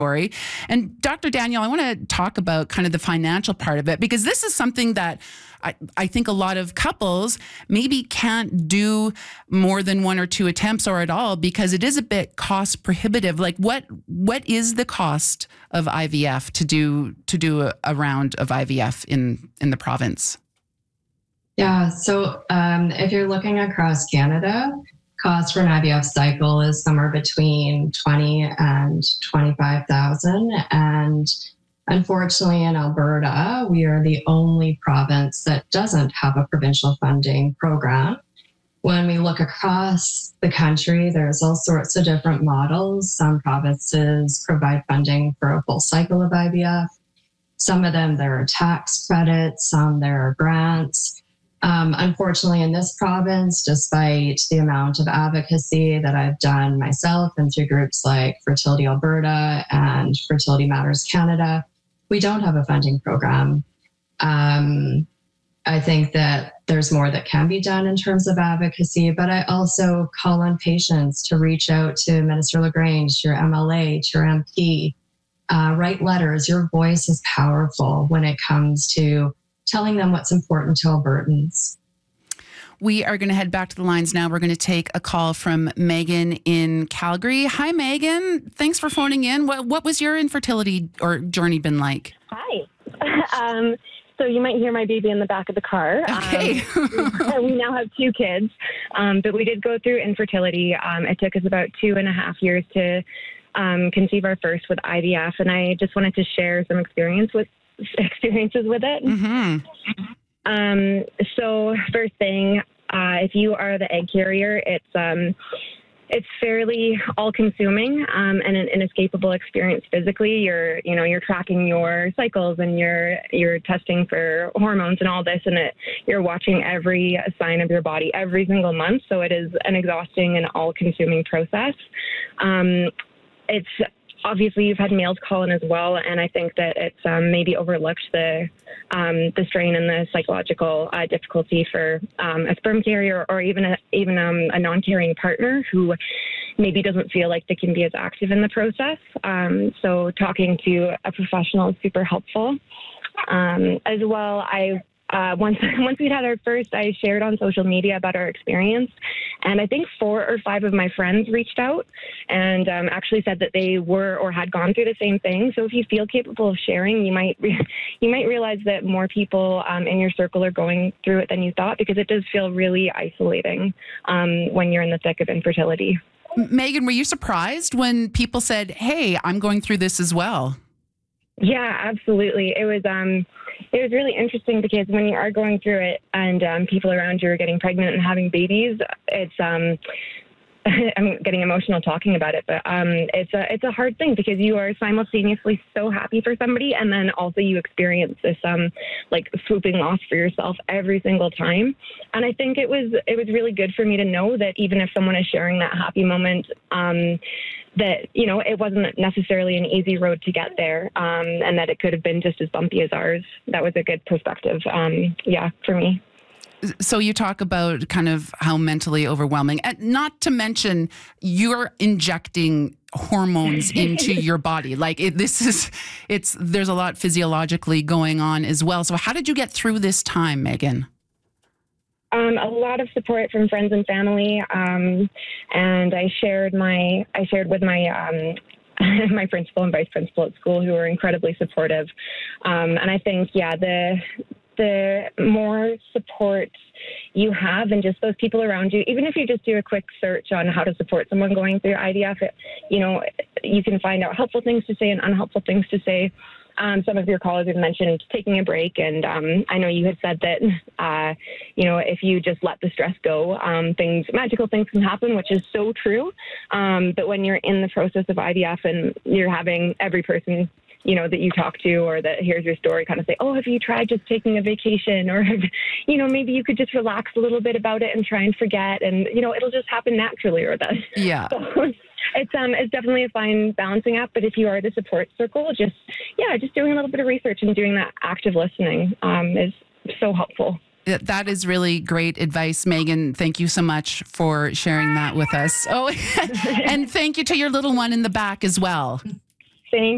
story. And Dr. Daniel, I want to talk about kind of the financial part of it, because this is something that I think a lot of couples maybe can't do more than one or two attempts or at all, because it is a bit cost prohibitive. Like what is the cost of IVF to do a round of IVF in the province? Yeah, so if you're looking across Canada, cost for an IVF cycle is somewhere between 20 and 25,000. And unfortunately, in Alberta, we are the only province that doesn't have a provincial funding program. When we look across the country, there's all sorts of different models. Some provinces provide funding for a full cycle of IVF. Some of them, there are tax credits. Some, there are grants. Unfortunately, in this province, despite the amount of advocacy that I've done myself and through groups like Fertility Alberta and Fertility Matters Canada, we don't have a funding program. I think that there's more that can be done in terms of advocacy, but I also call on patients to reach out to Minister LaGrange, your MLA, to your MP, write letters. Your voice is powerful when it comes to telling them what's important to Albertans. We are going to head back to the lines now. We're going to take a call from Megan in Calgary. Hi, Megan. Thanks for phoning in. What was your infertility or journey been like? Hi. So you might hear my baby in the back of the car. Okay. We now have 2 kids, but we did go through infertility. It took us about 2.5 years to conceive our first with IVF, and I just wanted to share some experiences with it. Mm-hmm. So first thing, if you are the egg carrier, it's fairly all-consuming and an inescapable experience physically. You're tracking your cycles and you're testing for hormones and all this, and you're watching every sign of your body every single month. So it is an exhausting and all-consuming process. It's obviously you've had males call in as well, and I think that it's maybe overlooked the strain and the psychological difficulty for a sperm carrier or even a non-carrying partner who maybe doesn't feel like they can be as active in the process. So talking to a professional is super helpful. As well, once we'd had our first, I shared on social media about our experience, and I think 4 or 5 of my friends reached out and actually said that they were or had gone through the same thing. So if you feel capable of sharing, you might realize that more people in your circle are going through it than you thought, because it does feel really isolating when you're in the thick of infertility. Megan, were you surprised when people said, "Hey, I'm going through this as well"? Yeah, absolutely. It was really interesting because when you are going through it and people around you are getting pregnant and having babies, it's I'm getting emotional talking about it, but it's a hard thing because you are simultaneously so happy for somebody, and then also you experience this like swooping loss for yourself every single time. And I think it was really good for me to know that even if someone is sharing that happy moment, that, it wasn't necessarily an easy road to get there, and that it could have been just as bumpy as ours. That was a good perspective, for me. So you talk about kind of how mentally overwhelming, and not to mention you're injecting hormones into your body. Like there's a lot physiologically going on as well. So how did you get through this time, Megan? A lot of support from friends and family, and I shared with my my principal and vice principal at school, who were incredibly supportive. And I think, the more support you have and just those people around you, even if you just do a quick search on how to support someone going through IVF, you can find out helpful things to say and unhelpful things to say. Some of your callers have mentioned taking a break, and I know you had said that, if you just let the stress go, magical things can happen, which is so true. But when you're in the process of IVF and you're having every person, that you talk to or that hears your story kind of say, "Oh, have you tried just taking a vacation?" Or, maybe you could just relax a little bit about it and try and forget, and, it'll just happen naturally or that. Yeah. So, it's definitely a fine balancing act, but if you are the support circle, just doing a little bit of research and doing that active listening is so helpful. That is really great advice, Megan. Thank you so much for sharing that with us. Oh, and thank you to your little one in the back as well.